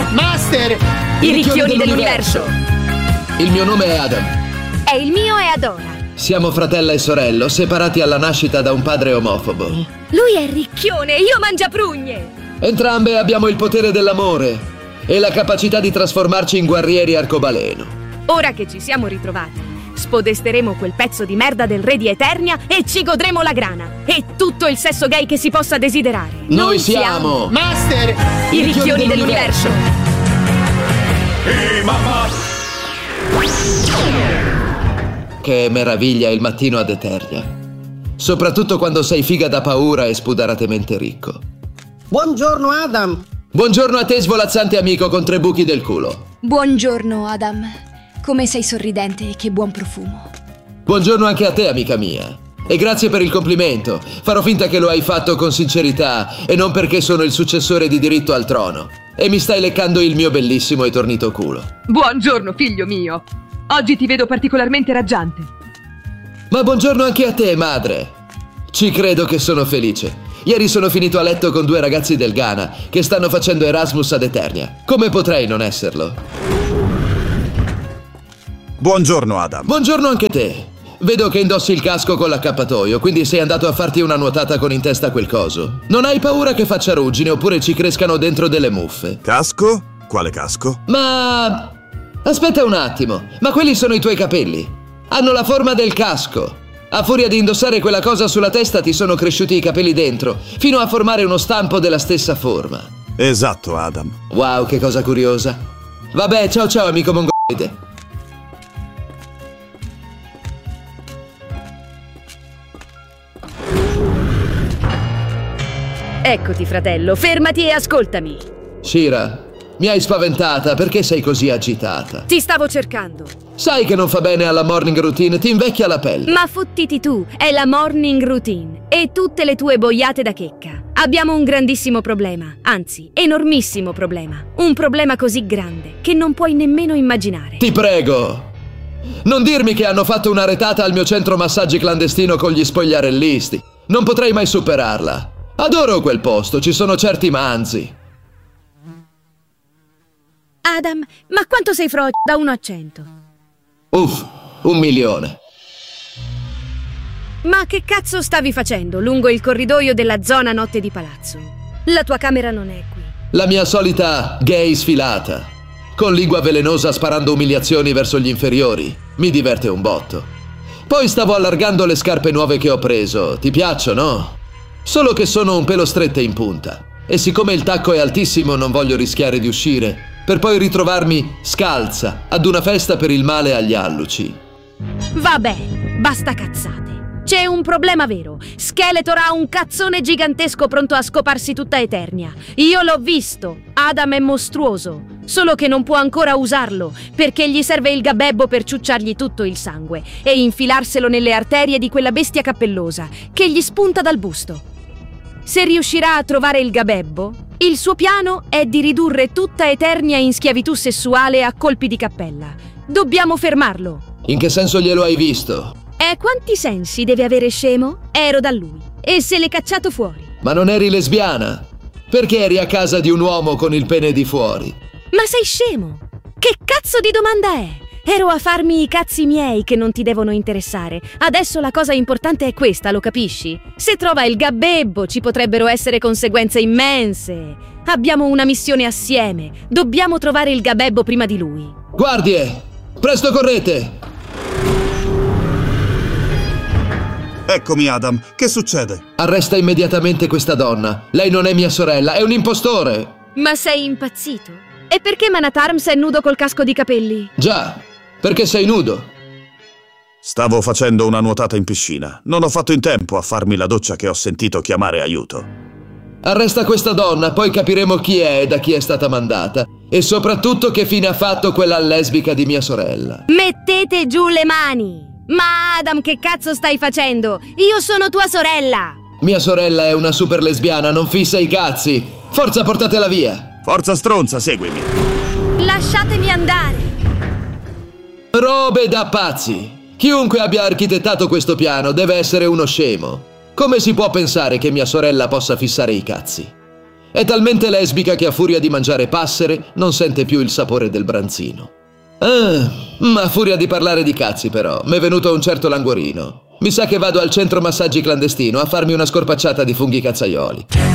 Master! I ricchioni dell'universo! Il mio nome è Adam. E il mio è Adora. Siamo fratello e sorello, separati alla nascita da un padre omofobo. Lui è ricchione, io mangiaprugne! Entrambe abbiamo il potere dell'amore e la capacità di trasformarci in guerrieri arcobaleno. Ora che ci siamo ritrovati, spodesteremo quel pezzo di merda del re di Eternia e ci godremo la grana e tutto il sesso gay che si possa desiderare. Noi siamo Master! I ricchioni dell'universo. Mamma! Che meraviglia il mattino ad Eternia. Soprattutto quando sei figa da paura e spudoratamente ricco. Buongiorno, Adam! Buongiorno a te, svolazzante amico con 3 buchi del culo. Buongiorno, Adam. Come sei sorridente e che buon profumo. Buongiorno anche a te, amica mia. E grazie per il complimento. Farò finta che lo hai fatto con sincerità e non perché sono il successore di diritto al trono. E mi stai leccando il mio bellissimo e tornito culo. Buongiorno, figlio mio. Oggi ti vedo particolarmente raggiante. Ma buongiorno anche a te, madre. Ci credo che sono felice. Ieri sono finito a letto con 2 ragazzi del Ghana che stanno facendo Erasmus ad Eternia. Come potrei non esserlo? Buongiorno, Adam. Buongiorno anche te. Vedo che indossi il casco con l'accappatoio, quindi sei andato a farti una nuotata con in testa quel coso. Non hai paura che faccia ruggine oppure ci crescano dentro delle muffe? Casco? Quale casco? Ma... aspetta un attimo, ma quelli sono i tuoi capelli. Hanno la forma del casco. A furia di indossare quella cosa sulla testa ti sono cresciuti i capelli dentro, fino a formare uno stampo della stessa forma. Esatto, Adam. Wow, che cosa curiosa. Vabbè, ciao ciao amico mongoloide. Eccoti, fratello, fermati e ascoltami. Shira, mi hai spaventata, perché sei così agitata? Ti stavo cercando. Sai che non fa bene alla morning routine, ti invecchia la pelle. Ma fottiti tu, è la morning routine e tutte le tue boiate da checca. Abbiamo un grandissimo problema, anzi, enormissimo problema. Un problema così grande che non puoi nemmeno immaginare. Ti prego, non dirmi che hanno fatto una retata al mio centro massaggi clandestino con gli spogliarellisti. Non potrei mai superarla. Adoro quel posto, ci sono certi manzi. Adam, ma quanto sei da 1 a 100? Uff, 1.000.000. Ma che cazzo stavi facendo lungo il corridoio della zona notte di palazzo? La tua camera non è qui. La mia solita gay sfilata, con lingua velenosa sparando umiliazioni verso gli inferiori. Mi diverte un botto. Poi stavo allargando le scarpe nuove che ho preso. Ti piacciono? Solo che sono un pelo strette in punta. E siccome il tacco è altissimo non voglio rischiare di uscire per poi ritrovarmi scalza ad una festa per il male agli alluci. Vabbè, basta cazzate. C'è un problema vero. Skeletor ha un cazzone gigantesco pronto a scoparsi tutta Eternia. Io l'ho visto. Adam è mostruoso. Solo che non può ancora usarlo, perché gli serve il gabebbo per ciucciargli tutto il sangue e infilarselo nelle arterie di quella bestia cappellosa che gli spunta dal busto. Se riuscirà a trovare il gabebbo, il suo piano è di ridurre tutta Eternia in schiavitù sessuale a colpi di cappella. Dobbiamo fermarlo. In che senso glielo hai visto? Quanti sensi deve avere, scemo? Ero da lui e se l'è cacciato fuori. Ma non eri lesbiana? Perché eri a casa di un uomo con il pene di fuori? Ma sei scemo? Che cazzo di domanda è? Ero a farmi i cazzi miei che non ti devono interessare. Adesso la cosa importante è questa, lo capisci? Se trova il gabebbo ci potrebbero essere conseguenze immense. Abbiamo una missione assieme. Dobbiamo trovare il gabebbo prima di lui. Guardie! Presto correte! Eccomi, Adam. Che succede? Arresta immediatamente questa donna. Lei non è mia sorella, è un impostore! Ma sei impazzito? E perché Manatarms è nudo col casco di capelli? Già, perché sei nudo. Stavo facendo una nuotata in piscina. Non ho fatto in tempo a farmi la doccia che ho sentito chiamare aiuto. Arresta questa donna, poi capiremo chi è e da chi è stata mandata. E soprattutto che fine ha fatto quella lesbica di mia sorella. Mettete giù le mani! Ma Adam, che cazzo stai facendo? Io sono tua sorella! Mia sorella è una super lesbiana, non fissa i cazzi. Forza, portatela via! Forza stronza, seguimi! Lasciatemi andare! Robe da pazzi! Chiunque abbia architettato questo piano deve essere uno scemo. Come si può pensare che mia sorella possa fissare i cazzi? È talmente lesbica che a furia di mangiare passere non sente più il sapore del branzino. Ma a furia di parlare di cazzi però, m'è venuto un certo languorino. Mi sa che vado al centro massaggi clandestino a farmi una scorpacciata di funghi cazzaioli.